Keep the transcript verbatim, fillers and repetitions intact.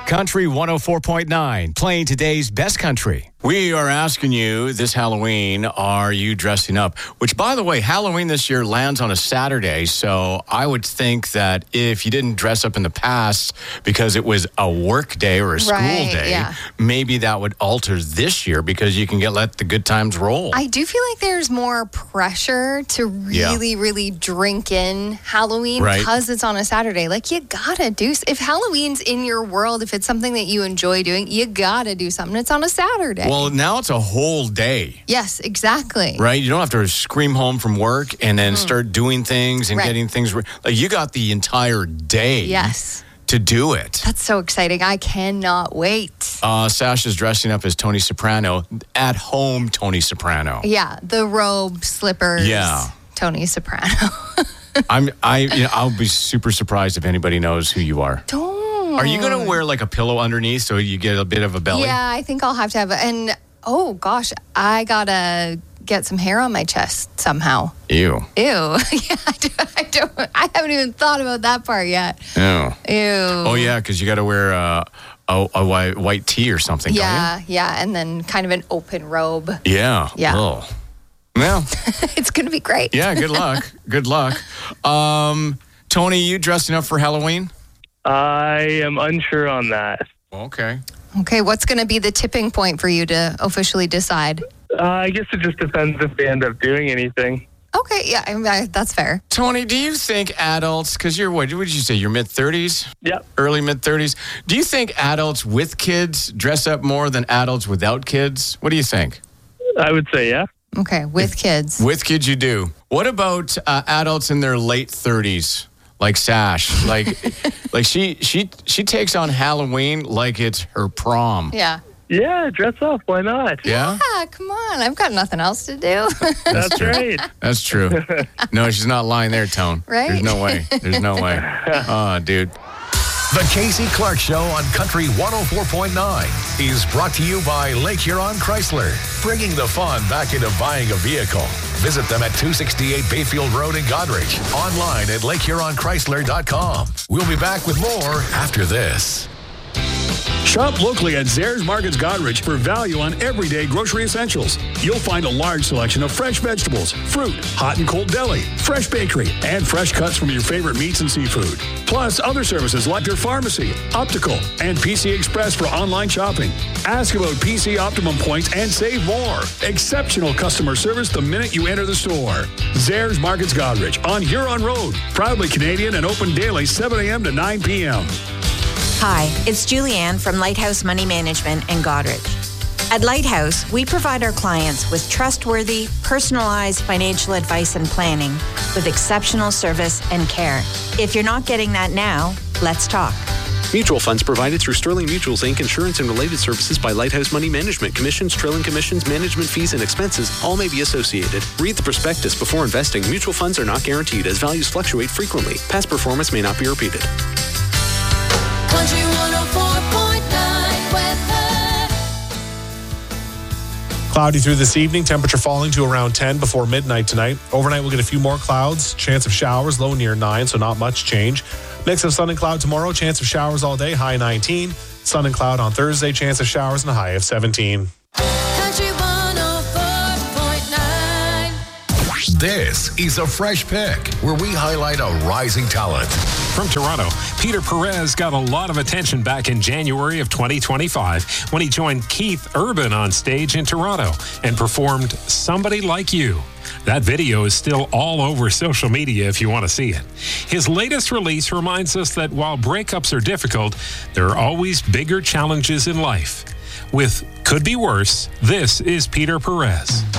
Country one oh four point nine, playing today's best country. We are asking you this Halloween, are you dressing up? Which, by the way, Halloween this year lands on a Saturday, so I would think that if you didn't dress up in the past because it was a work day or a school Right, day, yeah. maybe that would alter this year because you can get let the good times roll. I do feel like there's more pressure to really, really drink in Halloween Right. because it's on a Saturday. Like, you gotta do, if Halloween's in your world, if it's something that you enjoy doing, you gotta do something. It's on a Saturday. Well, now it's a whole day. Yes, exactly. Right? You don't have to scream home from work and then start doing things and Right. getting things. Re- like, you got the entire day Yes. to do it. That's so exciting. I cannot wait. Uh, Sasha's dressing up as Tony Soprano, at home Tony Soprano. Yeah, the robe, slippers. Yeah. Tony Soprano. I'm, I, you know, I'll be super surprised if anybody knows who you are. Don't. Are you going to wear like a pillow underneath so you get a bit of a belly? Yeah, I think I'll have to have it. And, oh, gosh, I gotta get some hair on my chest somehow. Ew. Ew. yeah, I, do, I don't. I haven't even thought about that part yet. Ew. Ew. Oh, yeah, because you got to wear uh, a, a white, white tee or something, Yeah, yeah, and then kind of an open robe. don't you? Yeah. Yeah. Oh. Well, It's gonna be great. yeah, good luck. Good luck. Um, Tony, you dressing up for Halloween? I am unsure on that. Okay. Okay, what's gonna be the tipping point for you to officially decide? Uh, I guess it just depends if they end up doing anything. Okay, yeah, I, I, that's fair. Tony, do you think adults, because you're, what, what did you say, you're mid-thirties? Yep. Early mid-thirties. Do you think adults with kids dress up more than adults without kids? What do you think? I would say yeah. Okay, with kids. With kids, you do. What about uh, adults in their late thirties? Like Sash, like, like she she she takes on Halloween like it's her prom. Yeah. Yeah, dress up. Why not? Yeah, Ah, come on. I've got nothing else to do. That's right. that's true. No, she's not lying there, Tone. Right? There's no way. There's no way. Oh, dude. The Casey Clark Show on Country one oh four point nine is brought to you by Lake Huron Chrysler, bringing the fun back into buying a vehicle. Visit them at two sixty-eight Bayfield Road in Godrich. Online at lake huron chrysler dot com. We'll be back with more after this. Shop locally at Zehrs Markets Godrich for value on everyday grocery essentials. You'll find a large selection of fresh vegetables, fruit, hot and cold deli, fresh bakery, and fresh cuts from your favorite meats and seafood. Plus other services like your pharmacy, optical, and P C Express for online shopping. Ask about P C Optimum points and save more. Exceptional customer service the minute you enter the store. Zehrs Markets Godrich on Huron Road. Proudly Canadian and open daily seven a.m. to nine p.m. Hi, it's Julianne from Lighthouse Money Management in Godrich. At Lighthouse, we provide our clients with trustworthy, personalized financial advice and planning with exceptional service and care. If you're not getting that now, let's talk. Mutual funds provided through Sterling Mutuals, Incorporated. Insurance and related services by Lighthouse Money Management. Commissions, trailing commissions, management fees, and expenses all may be associated. Read the prospectus before investing. Mutual funds are not guaranteed as values fluctuate frequently. Past performance may not be repeated. Country one oh four point nine weather. Cloudy through this evening, temperature falling to around ten before midnight tonight. Overnight, we'll get a few more clouds, chance of showers, low near nine, so not much change. Mix of sun and cloud tomorrow, chance of showers all day, high nineteen. Sun and cloud on Thursday, chance of showers and a high of seventeen. Country one oh four point nine. This is a Fresh Pick, where we highlight a rising talent. From Toronto, Peter Perez got a lot of attention back in January of twenty twenty-five when he joined Keith Urban on stage in Toronto and performed Somebody Like You. That video is still all over social media if you want to see it. His latest release reminds us that while breakups are difficult, there are always bigger challenges in life. With Could Be Worse, this is Peter Perez.